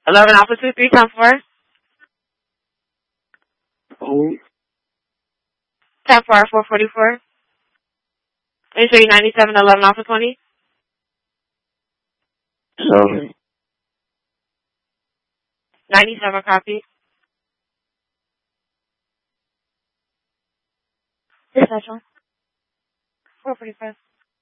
11 Alpha 23, time for. Oh. Time for 444. Make sure you're 97, 11 Alpha 20. 7. 97, copy. Dispatch on. 445.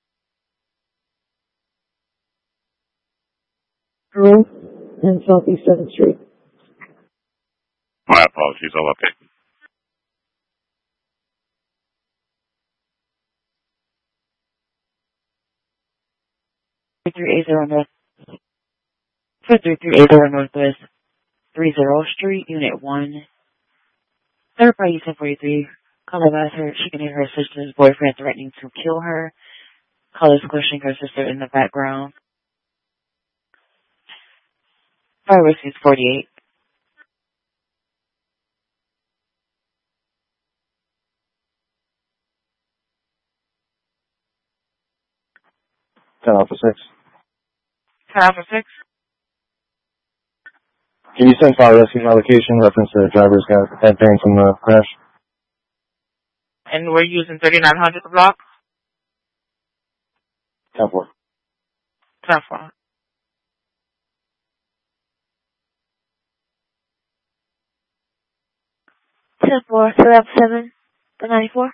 Hello? And Southeast 7th Street. My apologies, I'll update. North. 4380 Northwest 30 Street, Unit 1. Third party 1043. Caller advised her she can hear her sister's boyfriend threatening to kill her. Caller's questioning her sister in the background. Fire risk is 48. Alpha 6. 10 Alpha 6. Can you send fire rescue my location reference to the driver's got head bang from the crash? And we're using 3900 block. 10-4. 10 4. Ten 4, 3 up 7, the 94.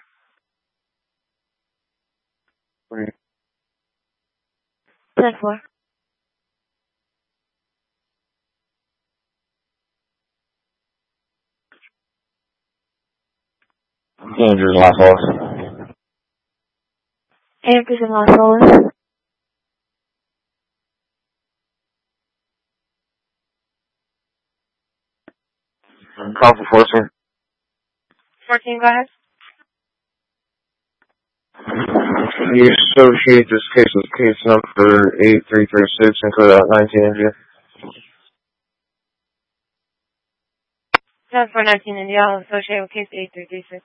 3. 10 4. Andrews in Las Vegas. Andrews in Las Vegas. Call for 14. 14, go ahead. You associate this case with case number 8336 and code out 19 India. 10 4 19 India, I'll associate with case 8336.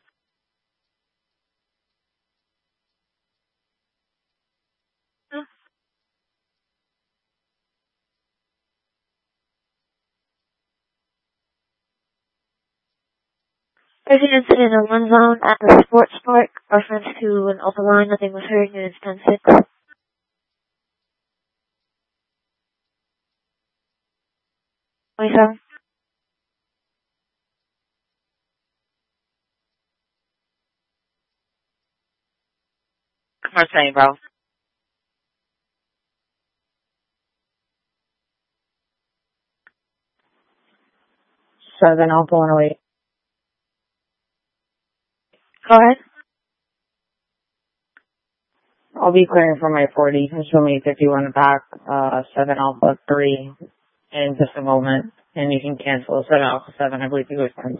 There's an incident in one zone at the sports park. Reference to an open line. Nothing was heard. Units 10-6. What's saying, bro? Seven Alpha 108. Go ahead. I'll be clearing for my 40. Show me 51 back, 7 Alpha 3 in just a moment. And you can cancel 7 Alpha 7. I believe you guys can.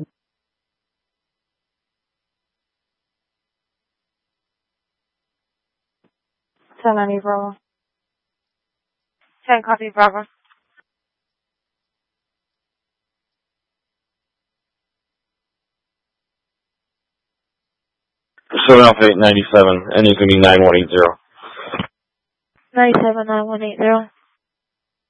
10 Bravo. 10 copy Bravo. So Alpha 897, and it's going to be 9180. 97 9180.